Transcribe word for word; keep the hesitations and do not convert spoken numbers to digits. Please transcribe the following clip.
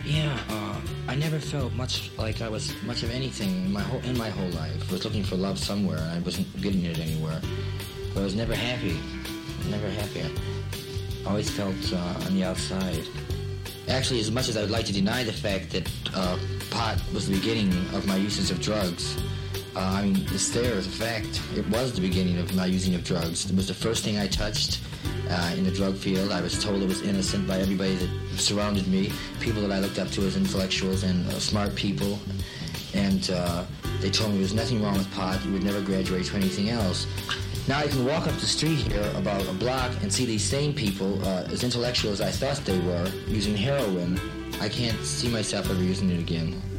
Yeah, uh, I never felt much like I was much of anything in my whole in my whole life. I was looking for love somewhere, and I wasn't getting it anywhere. But I was never happy. Never happy. I always felt uh, on the outside. Actually, as much as I would like to deny the fact that uh, pot was the beginning of my usage of drugs, uh, I mean, it's there as a fact. It was the beginning of my using of drugs. It was the first thing I touched uh, in the drug field. I was told it was innocent by everybody that surrounded me, people that I looked up to as intellectuals and uh, smart people. And uh, they told me there was nothing wrong with pot. You would never graduate to anything else. Now I can walk up the street here about a block and see these same people, uh, as intellectual as I thought they were, using heroin. I can't see myself ever using it again.